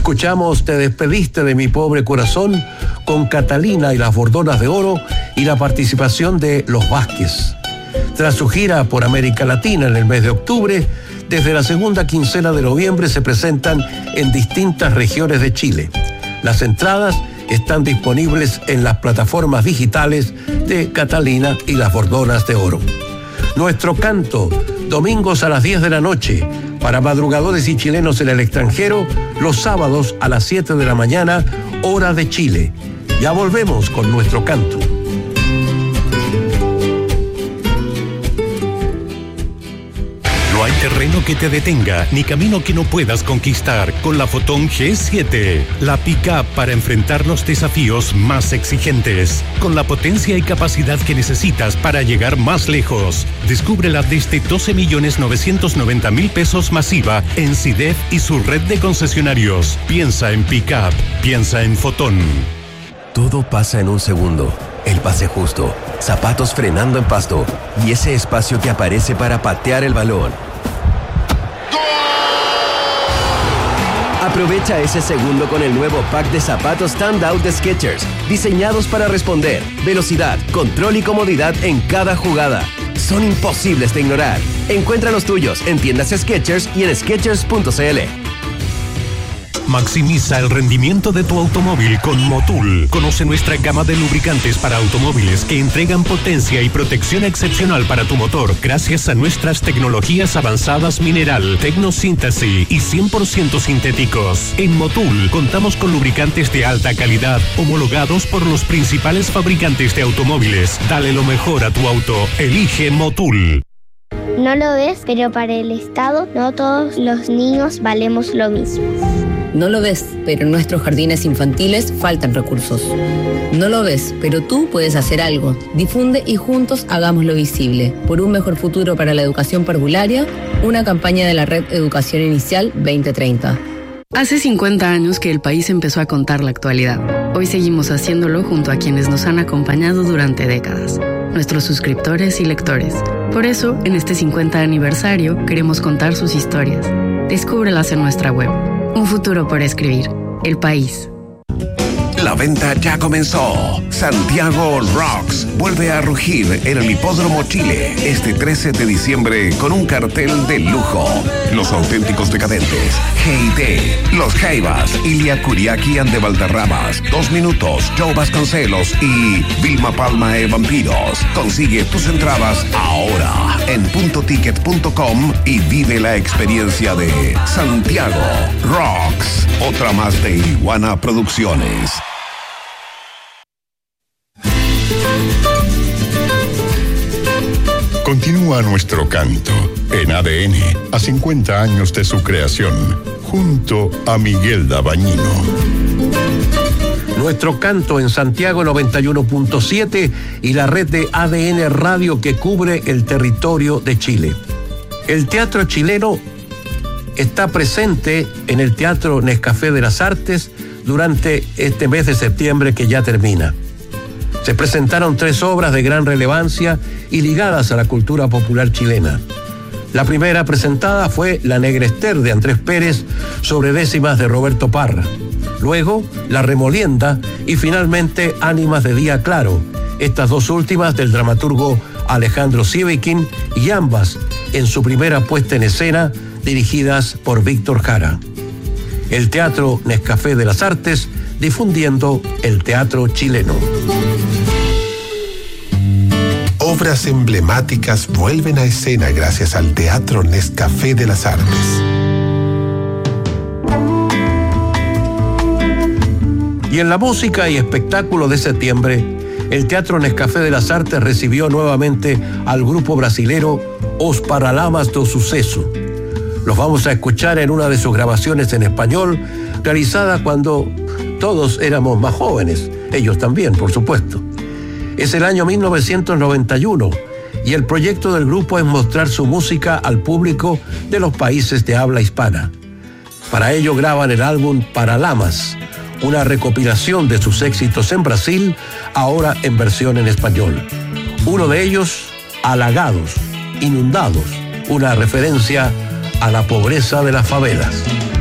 Escuchamos Te despediste de mi pobre corazón con Catalina y las Bordonas de Oro y la participación de Los Vázquez. Tras su gira por América Latina en el mes de octubre, desde la segunda quincena de noviembre se presentan en distintas regiones de Chile. Las entradas están disponibles en las plataformas digitales de Catalina y las Bordonas de Oro. Nuestro canto, domingos a las 10 de la noche, para madrugadores y chilenos en el extranjero, los sábados a las 7 de la mañana, hora de Chile. Ya volvemos con nuestro canto. No hay terreno que te detenga, ni camino que no puedas conquistar con la Fotón G7. La pick-up para enfrentar los desafíos más exigentes. Con la potencia y capacidad que necesitas para llegar más lejos. Descúbrela desde 12.990.000 pesos masiva en CIDEF y su red de concesionarios. Piensa en pick-up, piensa en Fotón. Todo pasa en un segundo. El pase justo, zapatos frenando en pasto y ese espacio que aparece para patear el balón. Aprovecha ese segundo con el nuevo pack de zapatos Standout de Skechers, diseñados para responder, velocidad, control y comodidad en cada jugada. Son imposibles de ignorar. Encuentra los tuyos en tiendas Skechers y en Skechers.cl. Maximiza el rendimiento de tu automóvil con Motul. Conoce nuestra gama de lubricantes para automóviles que entregan potencia y protección excepcional para tu motor gracias a nuestras tecnologías avanzadas mineral, tecnosíntesis y 100% sintéticos. En Motul contamos con lubricantes de alta calidad homologados por los principales fabricantes de automóviles. Dale lo mejor a tu auto. Elige Motul. No lo ves, pero para el Estado no todos los niños valemos lo mismo. No lo ves, pero en nuestros jardines infantiles faltan recursos. No lo ves, pero tú puedes hacer algo. Difunde y juntos hagámoslo visible. Por un mejor futuro para la educación parvularia, una campaña de la Red Educación Inicial 2030. Hace 50 años que el país empezó a contar la actualidad. Hoy seguimos haciéndolo junto a quienes nos han acompañado durante décadas, nuestros suscriptores y lectores. Por eso, en este 50 aniversario, queremos contar sus historias. Descúbrelas en nuestra web. Un futuro por escribir. El país. La venta ya comenzó. Santiago Rocks vuelve a rugir en el Hipódromo Chile este 13 de diciembre con un cartel de lujo. Los auténticos decadentes, G&T, Los Jaivas, Ilia Kuriaki and de Valderramas, 2 Minutos, Joe Vasconcelos y Vilma Palma e Vampiros. Consigue tus entradas ahora en puntoticket.com y vive la experiencia de Santiago Rocks. Otra más de Iguana Producciones. Continúa nuestro canto en ADN a 50 años de su creación, junto a Miguel Dabañino. Nuestro canto en Santiago 91.7 y la red de ADN Radio que cubre el territorio de Chile. El teatro chileno está presente en el Teatro Nescafé de las Artes durante este mes de septiembre que ya termina. Se presentaron 3 obras de gran relevancia y ligadas a la cultura popular chilena. La primera presentada fue La Negrester de Andrés Pérez sobre décimas de Roberto Parra. Luego, La Remolienda y finalmente Ánimas de Día Claro, estas 2 últimas del dramaturgo Alejandro Sievekin y ambas en su primera puesta en escena dirigidas por Víctor Jara. El Teatro Nescafé de las Artes difundiendo el teatro chileno. Obras emblemáticas vuelven a escena gracias al Teatro Nescafé de las Artes. Y en la música y espectáculo de septiembre, el Teatro Nescafé de las Artes recibió nuevamente al grupo brasilero Os Paralamas do Sucesso. Los vamos a escuchar en una de sus grabaciones en español, realizada cuando todos éramos más jóvenes, ellos también, por supuesto. Es el año 1991 y el proyecto del grupo es mostrar su música al público de los países de habla hispana. Para ello graban el álbum Paralamas, una recopilación de sus éxitos en Brasil, ahora en versión en español. Uno de ellos, Alagados, Inundados, una referencia a la pobreza de las favelas.